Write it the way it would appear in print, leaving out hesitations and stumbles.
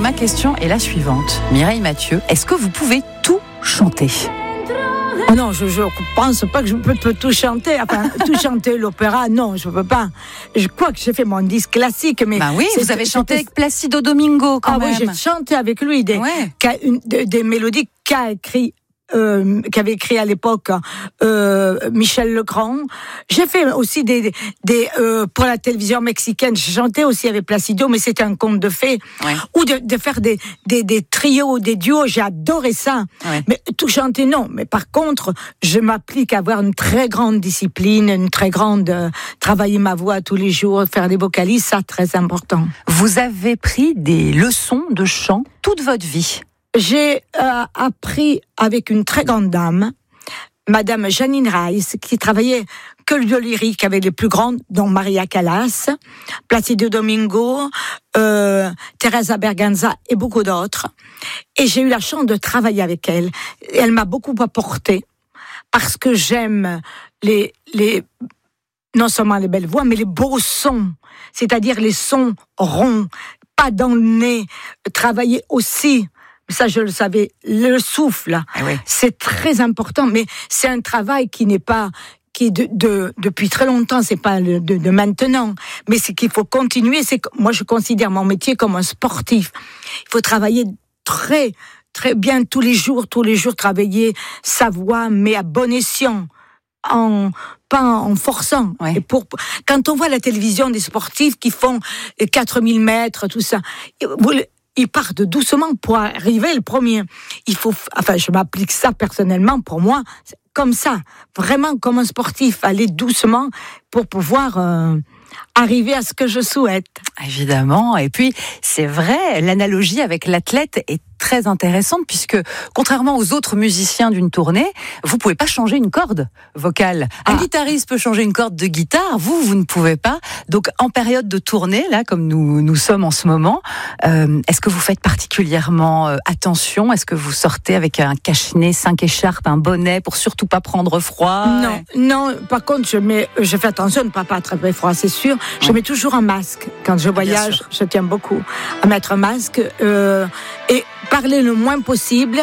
ma question est la suivante. Mireille Mathieu, est-ce que vous pouvez tout chanter ? Oh non, je pense pas que je peux tout chanter. Enfin, tout chanter l'opéra, non, je peux pas. Je crois que j'ai fait mon disque classique, mais... Bah oui, vous avez chanté avec Placido Domingo, quand même. Ah oui, j'ai chanté avec lui des mélodies qu'avait écrit à l'époque Michel Legrand. J'ai fait aussi des pour la télévision mexicaine. J'ai chanté aussi avec Placido, mais c'était un conte de fées. Ouais. Ou de faire des trios, des duos. J'ai adoré ça. Ouais. Mais tout chanter, non. Mais par contre, je m'applique à avoir une très grande discipline, une très grande travailler ma voix tous les jours, faire des vocalises, ça très important. Vous avez pris des leçons de chant toute votre vie. J'ai appris avec une très grande dame, Madame Janine Rice, qui travaillait que le lyrique avec les plus grandes, dont Maria Callas, Placido Domingo, Teresa Berganza et beaucoup d'autres. Et j'ai eu la chance de travailler avec elle. Elle m'a beaucoup apporté parce que j'aime non seulement les belles voix, mais les beaux sons, c'est-à-dire les sons ronds, pas dans le nez, travailler aussi. Ça, je le savais, le souffle, oui. C'est très important, mais c'est un travail qui est depuis très longtemps, c'est pas de maintenant, mais c'est qu'il faut continuer. Moi, je considère mon métier comme un sportif. Il faut travailler très, très bien tous les jours, travailler sa voix, mais à bon escient. Pas en forçant. Ouais. Et quand on voit la télévision des sportifs qui font 4000 mètres, tout ça, ils partent doucement pour arriver le premier. Je m'applique ça personnellement pour moi, comme ça, vraiment comme un sportif, aller doucement pour pouvoir arriver à ce que je souhaite. Évidemment, et puis c'est vrai, l'analogie avec l'athlète est très intéressante puisque contrairement aux autres musiciens d'une tournée, vous pouvez pas changer une corde vocale. Un guitariste peut changer une corde de guitare, vous ne pouvez pas. Donc en période de tournée, là comme nous sommes en ce moment, est-ce que vous faites particulièrement attention ? Est-ce que vous sortez avec un cache-nez, 5 écharpes, un bonnet pour surtout pas prendre froid ? Non. Par contre, je fais attention de ne pas attraper froid, c'est sûr. Je mets toujours un masque quand je voyage. Je tiens beaucoup à mettre un masque et parler le moins possible